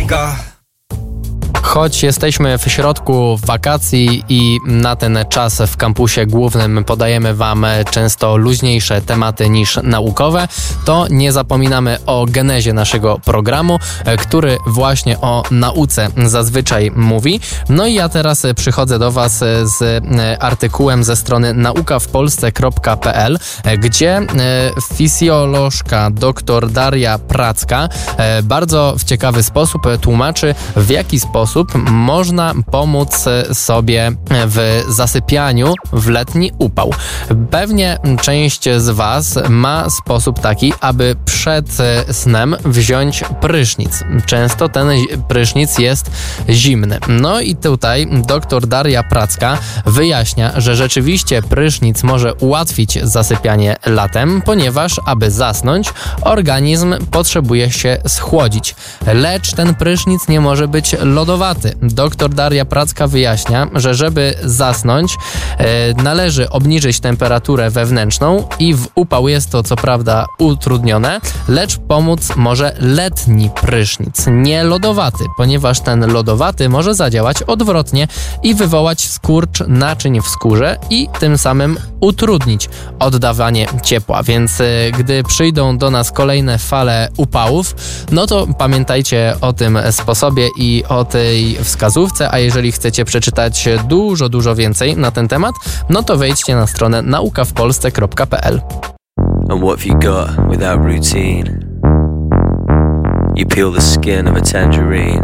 Polska. Choć jesteśmy w środku wakacji i na ten czas w kampusie głównym podajemy Wam często luźniejsze tematy niż naukowe, to nie zapominamy o genezie naszego programu, który właśnie o nauce zazwyczaj mówi. No i ja teraz przychodzę do Was z artykułem ze strony naukawpolsce.pl, gdzie fizjolożka dr Daria Pracka bardzo w ciekawy sposób tłumaczy, w jaki sposób można pomóc sobie w zasypianiu w letni upał. Pewnie część z Was ma sposób taki, aby przed snem wziąć prysznic. Często ten prysznic jest zimny. No i tutaj dr Daria Pracka wyjaśnia, że rzeczywiście prysznic może ułatwić zasypianie latem, ponieważ aby zasnąć, organizm potrzebuje się schłodzić. Lecz ten prysznic nie może być lodowaty. Dr Daria Pracka wyjaśnia, że żeby zasnąć, należy obniżyć temperaturę wewnętrzną i w upał jest to co prawda utrudnione, lecz pomóc może letni prysznic, nie lodowaty, ponieważ ten lodowaty może zadziałać odwrotnie i wywołać skurcz naczyń w skórze i tym samym utrudnić oddawanie ciepła, więc gdy przyjdą do nas kolejne fale upałów, no to pamiętajcie o tym sposobie i o tej wskazówce, a jeżeli chcecie przeczytać dużo więcej na ten temat, no to wejdźcie na stronę naukawpolsce.pl. And what have you got without routine? You peel the skin of a tangerine,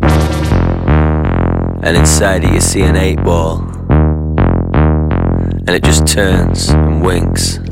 and inside it you see an 8 ball, and it just turns and winks